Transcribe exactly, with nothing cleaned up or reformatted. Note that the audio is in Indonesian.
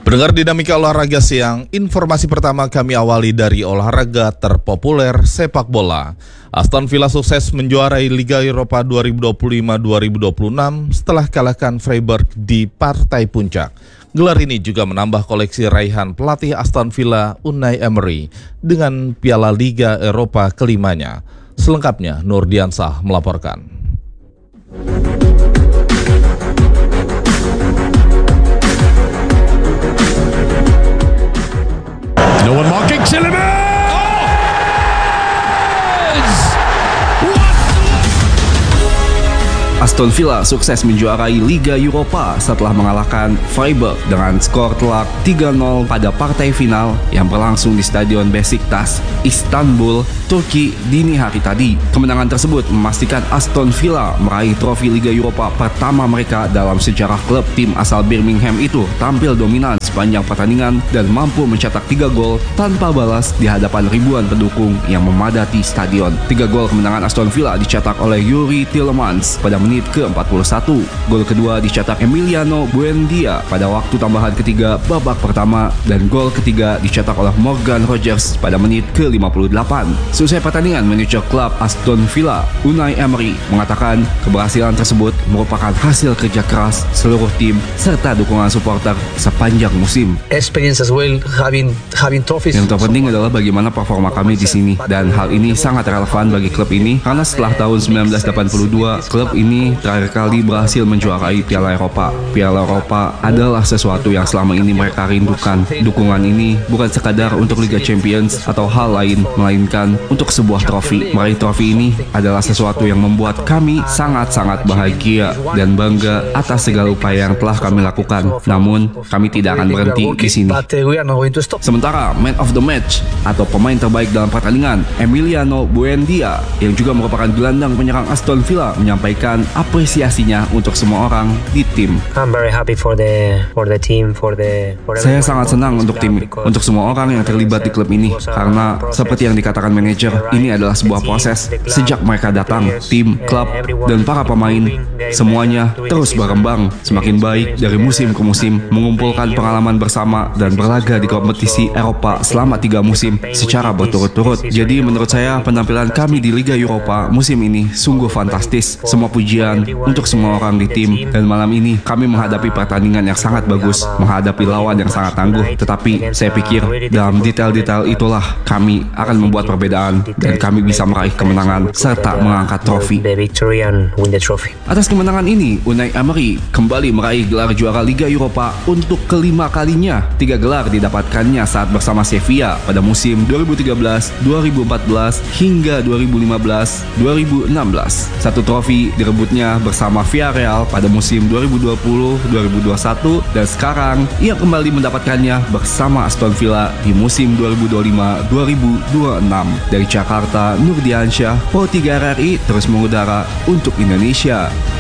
Pendengar Dinamika Olahraga Siang, informasi pertama kami awali dari olahraga terpopuler sepak bola. Aston Villa sukses menjuarai Liga Eropa dua ribu dua puluh lima dua ribu dua puluh enam setelah kalahkan Freiburg di partai puncak. Gelar ini juga menambah koleksi raihan pelatih Aston Villa Unai Emery dengan Piala Liga Eropa kelimanya. Selengkapnya Nurdiansah melaporkan. No one marking Tielemans! Aston Villa sukses menjuarai Liga Eropa setelah mengalahkan Freiburg dengan skor telak tiga nol pada partai final yang berlangsung di Stadion Besiktas, Istanbul, Turki dini hari tadi. Kemenangan tersebut memastikan Aston Villa meraih trofi Liga Eropa pertama mereka dalam sejarah klub. Tim asal Birmingham itu tampil dominan sepanjang pertandingan dan mampu mencetak tiga gol tanpa balas di hadapan ribuan pendukung yang memadati stadion. Tiga gol kemenangan Aston Villa dicetak oleh Youri Tielemans pada menit ke empat puluh satu. Gol kedua dicetak Emiliano Buendia pada waktu tambahan ketiga babak pertama dan gol ketiga dicetak oleh Morgan Rogers pada menit ke lima puluh delapan. Selesai pertandingan, manajer klub Aston Villa Unai Emery mengatakan keberhasilan tersebut merupakan hasil kerja keras seluruh tim serta dukungan supporter sepanjang musim. Experience as well, having having trophies. Yang terpenting adalah bagaimana performa kami di sini, dan hal ini sangat relevan bagi klub ini karena setelah tahun sembilan belas delapan puluh dua klub ini terakhir kali berhasil menjuarai Piala Eropa. Piala Eropa adalah sesuatu yang selama ini mereka rindukan. Dukungan ini bukan sekadar untuk Liga Champions atau hal lain, melainkan untuk sebuah trofi. Meraih trofi ini adalah sesuatu yang membuat kami sangat-sangat bahagia dan bangga atas segala upaya yang telah kami lakukan. Namun, kami tidak akan berhenti di sini. Sementara Man of the Match atau pemain terbaik dalam pertandingan, Emiliano Buendia yang juga merupakan gelandang penyerang Aston Villa menyampaikan apresiasinya untuk semua orang di tim. I'm very happy for the for the team for the for Saya sangat senang untuk tim, untuk semua orang yang terlibat di klub ini karena seperti yang dikatakan manajer, ini adalah sebuah proses. Sejak mereka datang, tim, klub, dan para pemain semuanya terus berkembang semakin baik dari musim ke musim, mengumpulkan pengalaman bersama dan berlaga di kompetisi Eropa selama tiga musim secara berturut-turut. Jadi menurut saya penampilan kami di Liga Eropa musim ini sungguh fantastis. Semua pujian untuk semua orang di tim, dan malam ini kami menghadapi pertandingan yang sangat bagus, menghadapi lawan yang sangat tangguh, tetapi saya pikir dalam detail-detail itulah kami akan membuat perbedaan dan kami bisa meraih kemenangan serta mengangkat trofi. Atas kemenangan ini, Unai Emery kembali meraih gelar juara Liga Eropa untuk kelima kalinya. Tiga gelar didapatkannya saat bersama Sevilla pada musim dua ribu tiga belas dua ribu empat belas hingga dua ribu lima belas dua ribu enam belas. Satu trofi direbutnya bersama Villarreal pada musim dua ribu dua puluh dua ribu dua puluh satu dan sekarang ia kembali mendapatkannya bersama Aston Villa di musim dua ribu dua puluh lima dua ribu dua puluh enam. Dari Jakarta, Nurdiansyah, Pro tiga R R I terus mengudara untuk Indonesia.